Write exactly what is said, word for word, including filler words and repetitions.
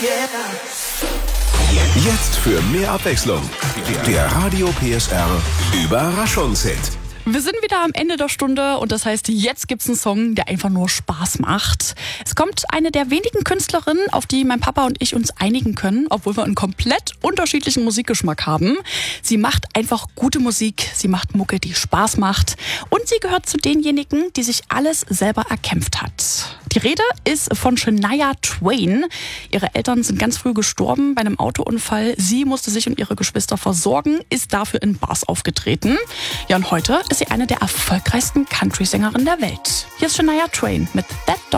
Jetzt für mehr Abwechslung. Der Radio P S R Überraschungshit. Wir sind wieder am Ende der Stunde und das heißt, jetzt gibt's einen Song, der einfach nur Spaß macht. Es kommt eine der wenigen Künstlerinnen, auf die mein Papa und ich uns einigen können, obwohl wir einen komplett unterschiedlichen Musikgeschmack haben. Sie macht einfach gute Musik, sie macht Mucke, die Spaß macht und sie gehört zu denjenigen, die sich alles selber erkämpft hat. Die Rede ist von Shania Twain. Ihre Eltern sind ganz früh gestorben bei einem Autounfall. Sie musste sich und ihre Geschwister versorgen, ist dafür in Bars aufgetreten. Ja, und heute ist sie eine der erfolgreichsten Country-Sängerinnen der Welt. Hier ist Shania Twain mit That